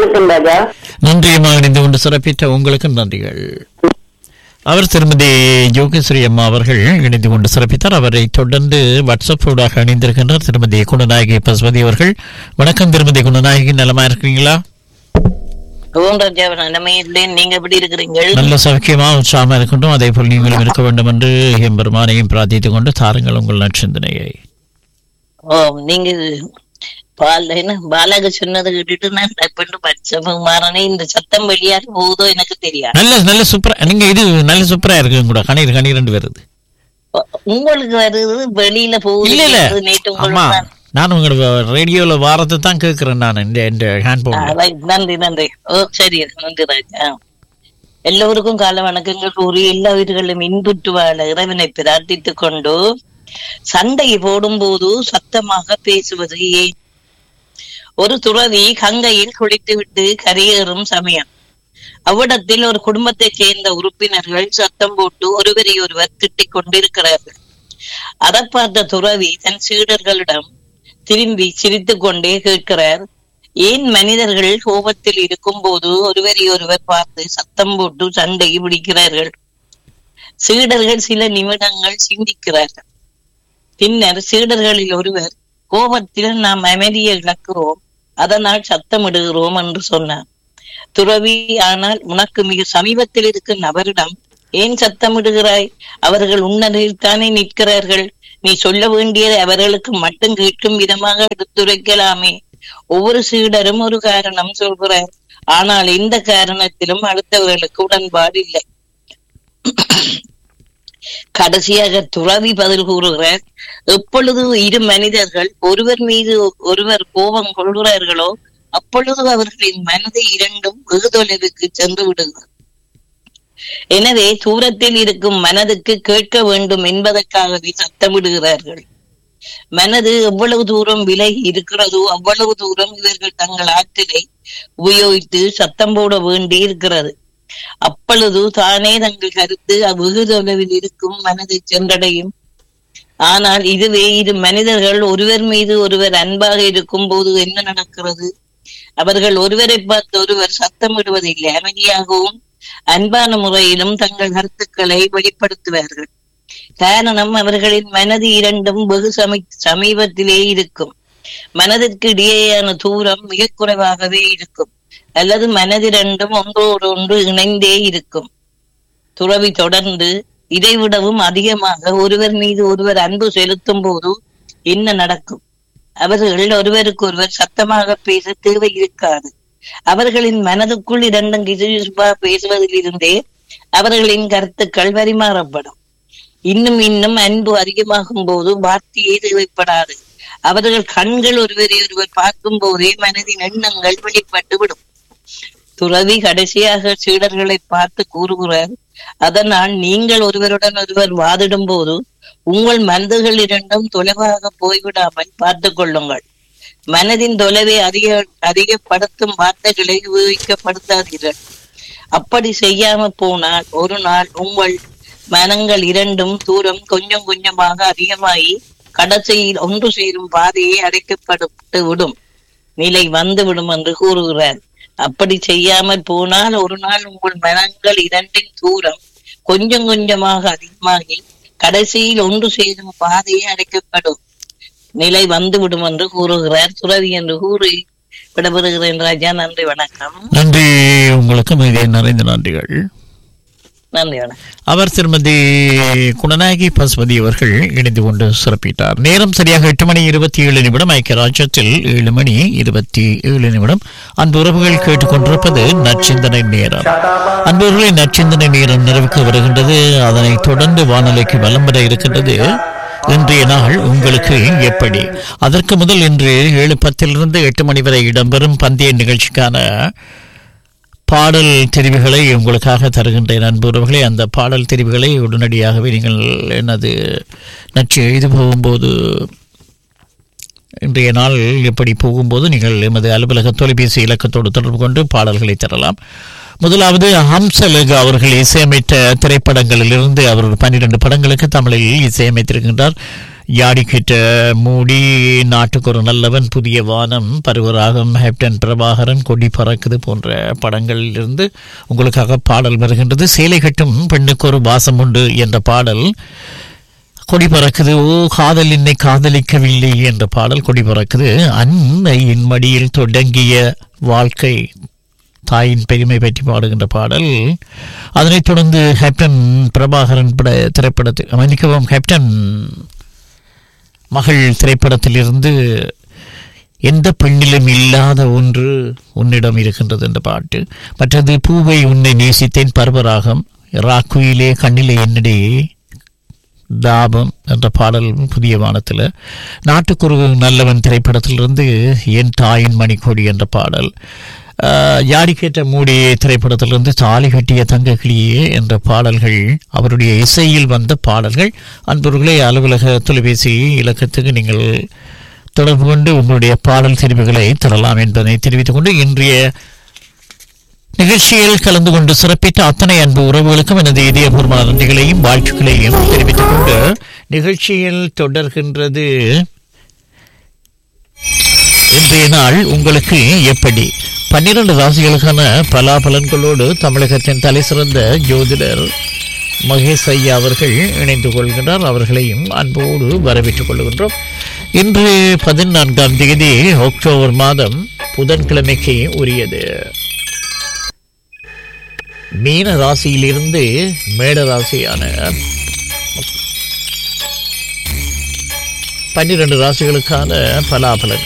வணக்கம் ராஜா. நன்றியம்மா, இணைந்து கொண்டு சிறப்பித்த உங்களுக்கு நன்றிகள். அவர் திருமதி யோகேஸ்வரி அம்மா அவர்கள் இணைந்து கொண்டு சிறப்பித்தார். அவரை தொடர்ந்து வாட்ஸ்அப் ஊடாக இணைந்திருக்கின்றார் திருமதி குணநாயகி பசுபதி அவர்கள். வணக்கம் திருமதி குணநாயகி, நலமா இருக்கிறீங்களா? நீங்க எப்படி இருக்கிறீங்க? நல்ல சௌக்கியமா உற்சாகமா இருக்கட்டும். அதே போல் நீங்களும் இருக்க வேண்டும் என்று எம்பெருமானையும் பிரார்த்தித்துக் கொண்டு தாருங்கள் உங்கள் நற்சிந்தனையை. நீங்க பாலாக சொன்னதை கேட்டுட்டு நான் மாறனே. இந்த சத்தம் வெளியாக போகுதோ எனக்கு தெரியாது. நல்ல சூப்பரா, நீங்க இது நல்ல சூப்பரா இருக்கு கூட. கணீர் வருது உங்களுக்கு வருது, வெளியில போகுது. இல்ல இல்ல, நான் உங்களோட ரேடியோல வாரத்தை தான் கேட்கிறேன். நான் நன்றி நன்றி. சரி, நன்றி ராஜா. எல்லோருக்கும் கால வணக்கங்கள் கூறி எல்லா வீடுகளிலும் இன்புற்று வாழ இறைவனை பிரார்த்தித்துக் கொண்டு, சண்டை போடும் போது சத்தமாக பேசுவது ஏன்? ஒரு துறவி கங்கையில் குளித்து விட்டு கரையேறும் சமயம் அவ்விடத்தில் ஒரு குடும்பத்தைச் சேர்ந்த உறுப்பினர்கள் சத்தம் போட்டு ஒருவரை ஒருவர் திட்டிக் கொண்டிருக்கிறார்கள். அதை பார்த்த துறவி தன் சீடர்களிடம் திரும்பி சிரித்துக் கொண்டே கேட்கிறார், ஏன் மனிதர்கள் கோபத்தில் இருக்கும் போது ஒருவரை ஒருவர் பார்த்து சத்தம் போட்டு சண்டை பிடிக்கிறார்கள்? சீடர்கள் சில நிமிடங்கள் சிந்திக்கிறார்கள். பின்னர் சீடர்களில் ஒருவர், கோபத்தில் நாம் அமைதியை இழக்கிறோம், அதனால் சத்தமிடுகிறோம் என்று சொன்னார். துறவி, ஆனால் உனக்கு மிக சமீபத்தில் இருக்கும் நபரிடம் ஏன் சத்தமிடுகிறாய்? அவர்கள் உன்னதில் தானே நிற்கிறார்கள். நீ சொல்ல வேண்டியதை அவர்களுக்கு மட்டும் கேட்கும் விதமாக எடுத்துரைக்கலாமே. ஒவ்வொரு சீடரும் ஒரு காரணம் சொல்கிறார், ஆனால் எந்த காரணத்திலும் அடுத்தவர்களுக்கு உடன்பாடு இல்லை. கடைசியாக துறவி பதில் கூறுகிறார், எப்பொழுது இரு மனிதர்கள் ஒருவர் மீது ஒருவர் கோபம் கொள்கிறார்களோ அப்பொழுது அவர்களின் மனதை இரண்டும் வெகு தொலைவுக்கு சென்று விடுகிறது. எனவே தூரத்தில் இருக்கும் மனதுக்கு கேட்க வேண்டும் என்பதற்காகவே சத்தமிடுகிறார்கள். மனது எவ்வளவு தூரம் விலகி இருக்கிறதோ அவ்வளவு தூரம் இவர்கள் தங்கள் ஆற்றலை உபயோகித்து சத்தம் போட வேண்டி இருக்கிறது. அப்பொழுது தானே தங்கள் கருத்து வெகு தொலைவில் இருக்கும் மனதை சென்றடையும். ஆனால் இதுவே இரு மனிதர்கள் ஒருவர் மீது ஒருவர் அன்பாக இருக்கும் போது என்ன நடக்கிறது? அவர்கள் ஒருவரை பார்த்து ஒருவர் சத்தமிடுவதில்லை, அமைதியாகவும் அன்பான முறையிலும் தங்கள் கருத்துக்களை வெளிப்படுத்துவார்கள். காரணம், அவர்களின் மனது இரண்டும் வெகு சமீபத்திலே இருக்கும். மனதிற்கு இடையேயான தூரம் மிக குறைவாகவே இருக்கும், அல்லது மனதிரண்டும் ஒன்றோடு ஒன்று இணைந்தே இருக்கும். துறவி தொடர்ந்து, இதைவிடவும் அதிகமாக ஒருவர் மீது ஒருவர் அன்பு செலுத்தும் போது என்ன நடக்கும்? அவர்கள் ஒருவருக்கு ஒருவர் சத்தமாக பேச தேவை இருக்காது. அவர்களின் மனதுக்குள் இரண்டும் கிசுகிசுப்பாக பேசுவதிலிருந்தே அவர்களின் கருத்துக்கள் பரிமாறப்படும். இன்னும் அன்பு அதிகமாகும் போது வார்த்தையே தேவைப்படாது. அவர்கள் கண்கள் ஒருவரை ஒருவர் பார்க்கும் போதே மனதின் எண்ணங்கள் வெளிப்பட்டு விடும். துறவி கடைசியாக சீடர்களை பார்த்து கூறுகிறார், அதனால் நீங்கள் ஒருவருடன் ஒருவர் வாதிடும் போது உங்கள் மனதுகள் இரண்டும் தொலைவாக போய்விடாமல் பார்த்துக் கொள்ளுங்கள். மனதின் தொலைவை அதிகப்படுத்தும் வார்த்தைகளை உபயோகிக்கப்படுத்தாதீர்கள். அப்படி செய்யாம போனால் ஒரு நாள் உங்கள் மனங்கள் இரண்டும் தூரம் கொஞ்சம் கொஞ்சமாக அதிகமாகி கடைசியில் ஒன்று சேரும் பாதையை அடைக்கப்பட்டு விடும் நிலை வந்துவிடும் என்று கூறுகிறார். அப்படி செய்யாமல் போனால் ஒரு நாள் உங்கள் மனங்கள் இரண்டின் தூரம் கொஞ்சம் கொஞ்சமாக அதிகமாகி கடைசியில் ஒன்று சேரும் பாதையை அடைக்கப்படும் நிலை வந்துவிடும் என்று கூறுகிறார். துறவி என்று கூறி விடப்படுகிறேன் ராஜா. நன்றி, வணக்கம். நன்றி, உங்களுக்கு மீது நிறைந்த நன்றிகள். நன்றி, வணக்கம். அவர் திருமதி குணநாயகி பசுபதி அவர்கள் இணைந்து கொண்டு சிறப்பித்தார். நேரம் சரியாக 8:27 ஐக்கிய ராஜ்யத்தில் 7:27. அன்பு உறவுகள் கேட்டுக்கொண்டிருப்பது நற்சிந்தனை நேரம். அன்புகளை நற்சிந்தனை நேரம் நிறைவுக்கு வருகின்றது. அதனைத் தொடர்ந்து வானொலிக்கு வலம் வர இருக்கின்றது இன்றைய நாள் உங்களுக்கு எப்படி. அதற்கு முதல் இன்று 7:10 8 மணி வரை இடம்பெறும் பந்தய நிகழ்ச்சிக்கான பாடல் தெரிவுகளை உங்களுக்காக தருகின்றேன். அன்புறவர்களே, அந்த பாடல் தெரிவுகளை உடனடியாகவே நீங்கள் எனது நச்சு எழுதி போகும்போது, இன்றைய நாள் எப்படி போகும்போது நீங்கள் எமது அலுவலக தொலைபேசி இலக்கத்தோடு தொடர்பு கொண்டு பாடல்களை தரலாம். முதலாவது ஹம்சலகு அவர்கள் இசையமைத்த திரைப்படங்களிலிருந்து அவர் 12 படங்களுக்கு தமிழில் இசையமைத்திருக்கின்றார். யாடிக்கிட்ட மூடி, நாட்டுக்கு ஒரு நல்லவன், புதிய வானம், பருவராகம், கேப்டன் பிரபாகரன், கொடி பறக்குது போன்ற படங்களில் இருந்து உங்களுக்காக பாடல் வருகின்றது. சேலை கட்டும் பெண்ணுக்கு ஒரு வாசம் உண்டு என்ற பாடல் கொடி பறக்குது. ஓ காதல் என்னை காதலிக்கவில்லை என்ற பாடல் கொடி பறக்குது. அன்னையின் மடியில் தொடங்கிய வாழ்க்கை, தாயின் பெருமை பற்றி பாடுகின்ற பாடல். அதனைத் தொடர்ந்து கேப்டன் பிரபாகரன் திரைப்படத்தில் மன்னிக்கவும் கேப்டன் மகள் திரைப்படத்தில் இருந்து எந்த பெண்ணிலும் இல்லாத ஒன்று உன்னிடம் இருக்கின்றது என்ற பாட்டு. மற்றது பூவை உன்னை நேசித்தேன், பர்வராகம், ராக்குயிலே கண்ணிலே என்னடே தாபம் என்ற பாடல் புதிய வானத்தில். நாட்டுக்குரு நல்லவன் திரைப்படத்திலிருந்து என் தாயின் மணிக்கொடி என்ற பாடல். யாடிக்கேட்ட மூடி திரைப்படத்திலிருந்து தாலி கட்டிய தங்க கிளியே என்ற பாடல்கள் அவருடைய இசையில் வந்த பாடல்கள். அன்பர்களே, அலுவலக தொலைபேசி இலக்கத்துக்கு நீங்கள் தொடர்பு கொண்டு உங்களுடைய பாடல் தெரிவுகளை தரலாம் என்பதை தெரிவித்துக் கொண்டு இன்றைய நிகழ்ச்சியில் கலந்து கொண்டு சிறப்பித்த அத்தனை அன்பு உறவுகளுக்கும் எனது இதயபூர்வமான நன்றிகளையும் வாழ்த்துக்களையும் தெரிவித்துக் கொண்டு நிகழ்ச்சியில் தொடர்கின்றது. இன்றைய நாள் உங்களுக்கு எப்படி? 12 ராசிகளுக்கான பலாபலன்களோடு தமிழகத்தின் தலை சிறந்த ஜோதிடர் மகேஷ் ஐயா அவர்கள் இணைந்து கொள்கின்றார். அவர்களையும் அன்போடு வரவேற்றுக் கொள்கின்றோம். இன்று 14ஆம் தேதி அக்டோபர் மாதம் புதன்கிழமைக்கு உரியது. மீன ராசியிலிருந்து மேட ராசியான 12 ராசிகளுக்கான பலாபலன்கள்.